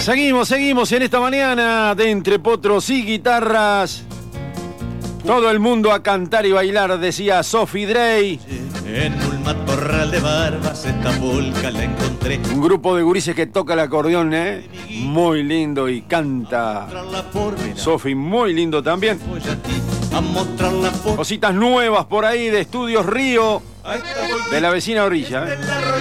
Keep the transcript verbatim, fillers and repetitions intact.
Seguimos, seguimos en esta mañana de Entre Potros y Guitarras. Todo el mundo a cantar y bailar, decía Sophie Drey. En un matorral de barbas esta polca la encontré. Un grupo de gurises que toca el acordeón, ¿eh? Muy lindo y canta. Sophie, muy lindo también. Cositas nuevas por ahí de Estudios Río, de la vecina orilla, ¿eh?